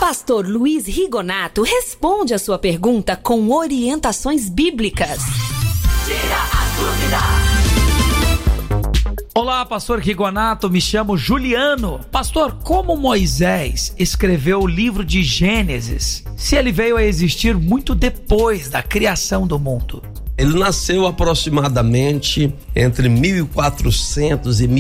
Pastor Luiz Rigonato responde a sua pergunta com orientações bíblicas. Tira a dúvida. Olá, pastor Rigonato, me chamo Juliano. Pastor, como Moisés escreveu o livro de Gênesis, se ele veio a existir muito depois da criação do mundo? Ele nasceu aproximadamente entre 1400 e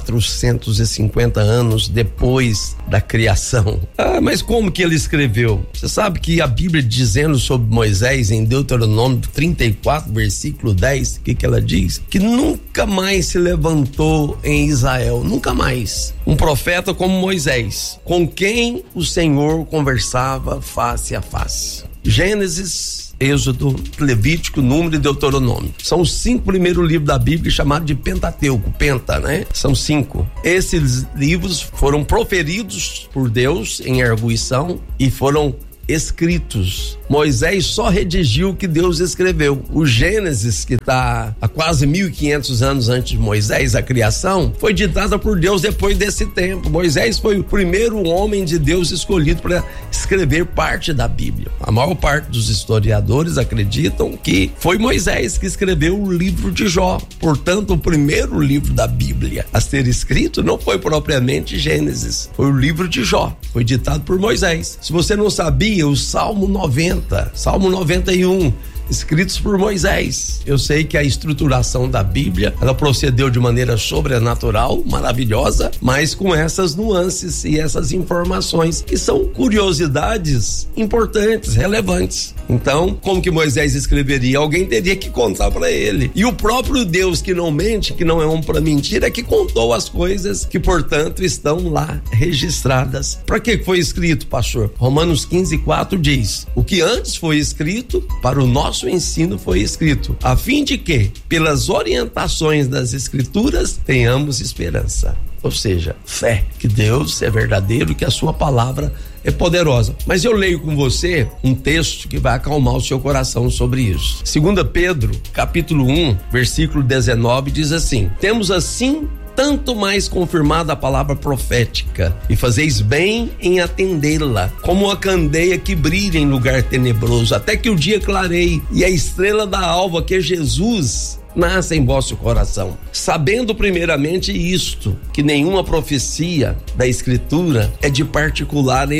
1450 anos depois da criação. Mas como que ele escreveu? Você sabe que a Bíblia dizendo sobre Moisés em Deuteronômio 34, versículo 10, o que ela diz? Que nunca mais se levantou em Israel, nunca mais, um profeta como Moisés, com quem o Senhor conversava face a face. Gênesis, Êxodo, Levítico, Número e Deuteronômio. São os 5 primeiros livros da Bíblia, chamados de Pentateuco, Penta, né? São 5. Esses livros foram proferidos por Deus em arguição e foram escritos. Moisés só redigiu o que Deus escreveu. O Gênesis, que está há quase 1500 anos antes de Moisés, a criação, foi ditada por Deus depois desse tempo. Moisés foi o primeiro homem de Deus escolhido para escrever parte da Bíblia. A maior parte dos historiadores acreditam que foi Moisés que escreveu o livro de Jó. Portanto, o primeiro livro da Bíblia a ser escrito não foi propriamente Gênesis, foi o livro de Jó. Foi ditado por Moisés. Se você não sabia, o Salmo 90, Salmo 91, escritos por Moisés. Eu sei que a estruturação da Bíblia, ela procedeu de maneira sobrenatural, maravilhosa, mas com essas nuances e essas informações que são curiosidades importantes, relevantes. Então, como que Moisés escreveria? Alguém teria que contar para ele. E o próprio Deus, que não mente, que não é homem para mentir, é que contou as coisas que, portanto, estão lá registradas. Para que foi escrito, pastor? Romanos 15:4 diz: o que antes foi escrito, para o nosso ensino foi escrito, a fim de que, pelas orientações das Escrituras, tenhamos esperança. Ou seja, fé, que Deus é verdadeiro, que a sua palavra é poderosa. Mas eu leio com você um texto que vai acalmar o seu coração sobre isso. 2 Pedro, capítulo 1, versículo 19, diz assim: temos assim tanto mais confirmada a palavra profética, e fazeis bem em atendê-la, como uma candeia que brilha em lugar tenebroso, até que o dia clareie e a estrela da alva, que é Jesus, nasce em vosso coração. Sabendo primeiramente isto, que nenhuma profecia da Escritura é de particular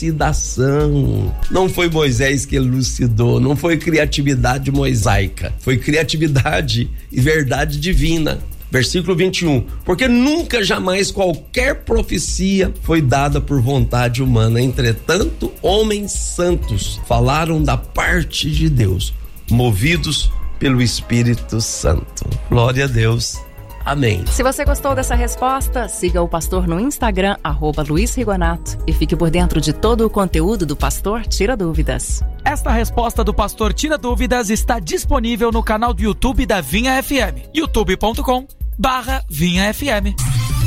elucidação. Não foi Moisés que elucidou, não foi criatividade mosaica, foi criatividade e verdade divina. Versículo 21, porque nunca jamais qualquer profecia foi dada por vontade humana, entretanto, homens santos falaram da parte de Deus, movidos pelo Espírito Santo. Glória a Deus. Amém. Se você gostou dessa resposta, siga o pastor no Instagram, @Luiz Rigonato, e fique por dentro de todo o conteúdo do Pastor Tira Dúvidas. Esta resposta do Pastor Tira Dúvidas está disponível no canal do YouTube da Vinha FM, youtube.com/Vinha FM.